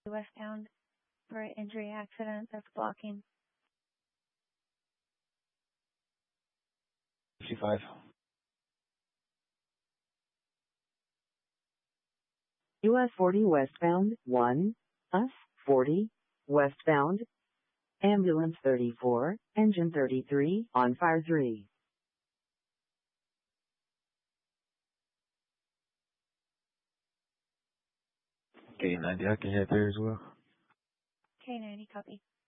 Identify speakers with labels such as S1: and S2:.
S1: westbound for an injury accident that's blocking.
S2: 55.
S3: US 40 westbound, 1, US 40, westbound, ambulance 34, engine 33, on fire 3.
S2: K90, I can head there as well.
S1: K90, copy.